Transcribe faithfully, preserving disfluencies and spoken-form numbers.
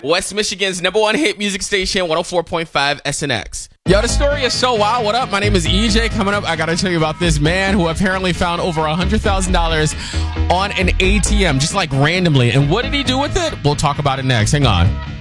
West Michigan's number one hit music station, one oh four point five S N X. Yo, the story is so wild. What up? My name is E J. Coming up, I got to tell you about this man who apparently found over one hundred thousand dollars on an A T M, just like randomly. And what did he do with it? We'll talk about it next. Hang on.